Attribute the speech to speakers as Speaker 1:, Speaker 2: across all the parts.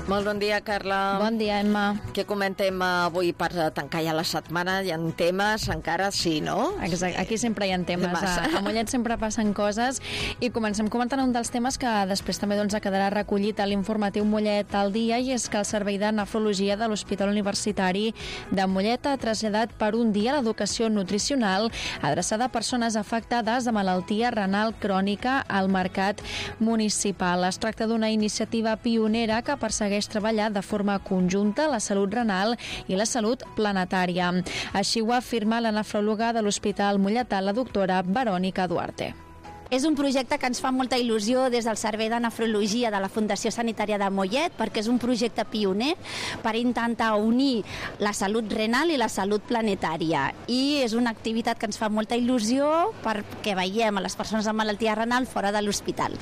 Speaker 1: Molt bon dia, Carla.
Speaker 2: Bon dia, Emma.
Speaker 1: Què comentem avui per tancar ja la setmana? Hi ha temes encara, sí, no?
Speaker 2: Exacte, aquí sempre hi ha temes. A Mollet sempre passen coses i comencem comentant un dels temes que després també quedarà recollit a l'informatiu Mollet al dia, i és que el Servei de Nefrologia de l'Hospital Universitari de Mollet ha traslladat per un dia l'educació nutricional adreçada a persones afectades de malaltia renal crònica al mercat municipal. Es tracta d'una iniciativa pionera que persegueix treballar de forma conjunta la salut renal i la salut planetària. Així ho afirma la nefròloga de l'Hospital Molletà, la doctora Verònica Duarte.
Speaker 3: És un projecte que ens fa molta il·lusió des del Servei de Nefrologia de la Fundació Sanitària de Mollet, perquè és un projecte pioner per intentar unir la salut renal i la salut planetària. I és una activitat que ens fa molta il·lusió perquè veiem a les persones amb malaltia renal fora de l'hospital.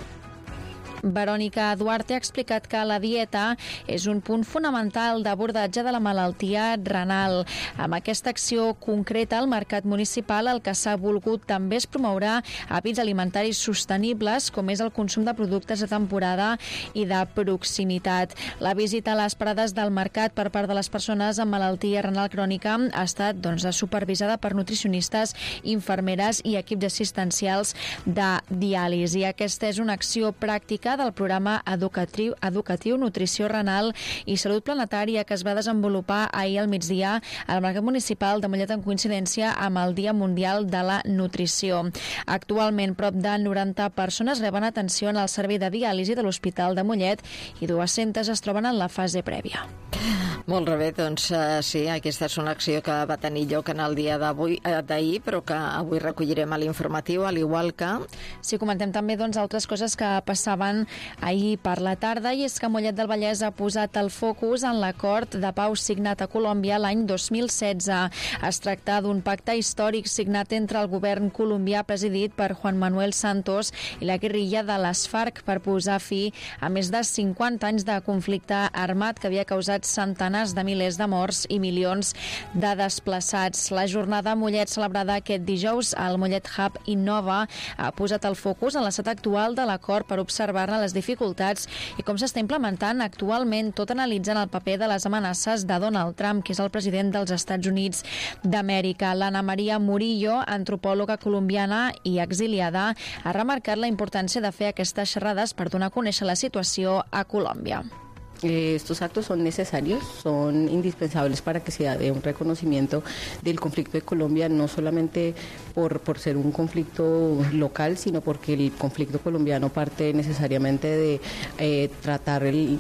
Speaker 2: Verònica Duarte ha explicat que la dieta és un punt fonamental d'abordatge de la malaltia renal. Amb aquesta acció concreta al mercat municipal el que s'ha volgut també és promoure hàbits alimentaris sostenibles, com és el consum de productes de temporada i de proximitat. La visita a les parades del mercat per part de les persones amb malaltia renal crònica ha estat supervisada per nutricionistes, infermeres i equips assistencials de diàlisi. Aquesta és una acció pràctica del programa educatiu Nutrició Renal i Salut Planetària que es va desenvolupar ahir al migdia al mercat municipal de Mollet en coincidència amb el Dia Mundial de la Nutrició. Actualment, prop de 90 persones reben atenció en el servei de diàlisi de l'Hospital de Mollet i 200 es troben en la fase prèvia.
Speaker 1: Molt bé, doncs sí, aquesta és una acció que va tenir lloc en el dia d'ahir, però que avui recollirem a l'informatiu, al igual que...
Speaker 2: Sí, comentem també altres coses que passaven ahir per la tarda, i és que Mollet del Vallès ha posat el focus en l'acord de pau signat a Colòmbia l'any 2016. Es tracta d'un pacte històric signat entre el govern colombià presidit per Juan Manuel Santos i la guerrilla de les FARC per posar fi a més de 50 anys de conflicte armat que havia causat centenars de milers de morts i milions de desplaçats. La jornada Mollet celebrada aquest dijous al Mollet Hub Innova ha posat el focus en l'estat actual de l'acord per observar-ne les dificultats i com s'està implementant actualment, tot analitzant el paper de les amenaces de Donald Trump, que és el president dels Estats Units d'Amèrica. L'Anna Maria Murillo, antropòloga colombiana i exiliada, ha remarcat la importància de fer aquestes xerrades per donar a conèixer la situació a Colòmbia.
Speaker 4: Estos actos son necesarios, son indispensables para que se dé un reconocimiento del conflicto de Colombia, no solamente por ser un conflicto local, sino porque el conflicto colombiano parte necesariamente de tratar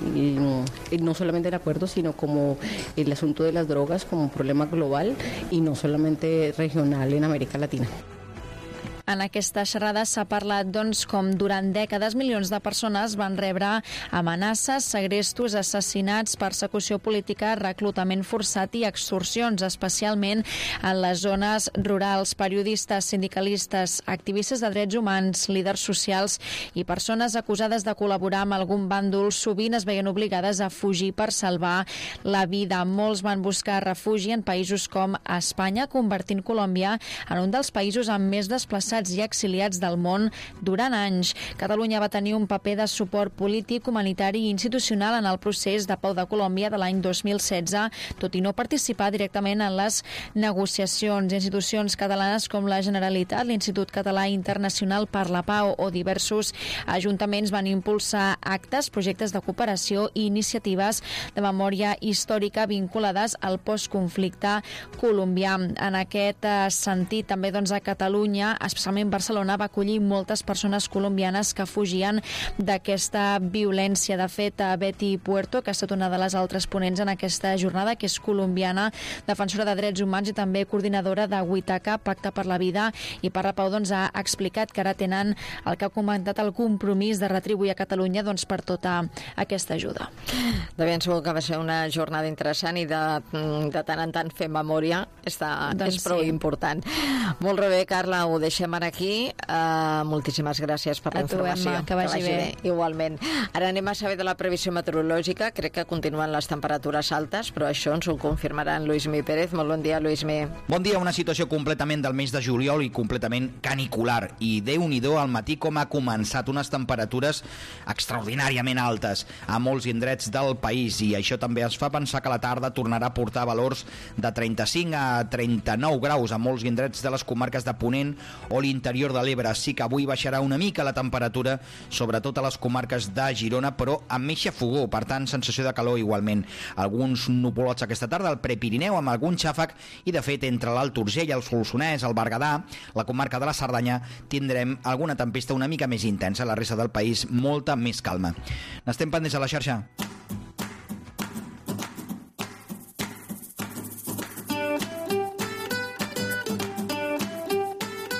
Speaker 4: no solamente el acuerdo, sino como el asunto de las drogas como un problema global y no solamente regional en América Latina.
Speaker 2: En aquesta xerrada s'ha parlat com durant dècades milions de persones van rebre amenaces, segrestos, assassinats, persecució política, reclutament forçat i extorsions, especialment en les zones rurals. Periodistes, sindicalistes, activistes de drets humans, líders socials i persones acusades de col·laborar amb algun bàndol sovint es veien obligades a fugir per salvar la vida. Molts van buscar refugi en països com Espanya, convertint Colòmbia en un dels països amb més desplaçats i exiliats del món durant anys. Catalunya va tenir un paper de suport polític, humanitari i institucional en el procés de pau de Colòmbia de l'any 2016, tot i no participar directament en les negociacions. Institucions catalanes com la Generalitat, l'Institut Català Internacional per la Pau o diversos ajuntaments van impulsar actes, projectes de cooperació i iniciatives de memòria històrica vinculades al postconflicte colombià. En aquest sentit, també a Catalunya, especialment Barcelona, va acollir moltes persones colombianes que fugien d'aquesta violència. De fet, Betty Puerto, que ha estat una de les altres ponents en aquesta jornada, que és colombiana, defensora de drets humans i també coordinadora de Huitaca, Pacte per la Vida i per la Pau, ha explicat que ara tenen el que ha comentat el compromís de retribuir a Catalunya per tota aquesta ajuda.
Speaker 1: De ben segur que va ser una jornada interessant i de tant en tant fer memòria és prou important. Molt bé, Carla, ho deixem setmana aquí. Moltíssimes gràcies per la informació.
Speaker 2: Emma, que vagi bé.
Speaker 1: Igualment. Ara anem a saber de la previsió meteorològica. Crec que continuen les temperatures altes, però això ens ho confirmarà en Lluís Mi Pérez. Molt bon dia, Lluís Mi.
Speaker 5: Bon dia, una situació completament del mes de juliol i completament canicular. I Déu-n'hi-do al matí com ha començat, unes temperatures extraordinàriament altes a molts indrets del país, i això també ens fa pensar que la tarda tornarà a portar valors de 35 a 39 graus a molts indrets de les comarques de Ponent o l'interior de l'Ebre. Sí que avui baixarà una mica la temperatura, sobretot a les comarques de Girona, però amb més xafogó, per tant, sensació de calor igualment. Alguns nuvolats aquesta tarda al Prepirineu amb algun xàfec, i de fet entre l'Alt Urgell, el Solsonès, el Berguedà, la comarca de la Cerdanya, tindrem alguna tempesta una mica més intensa. La resta del país molta més calma. N'estem pendents a la xarxa.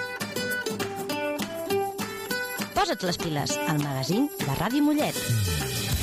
Speaker 6: Posa't les piles al magazín de Ràdio Mollet.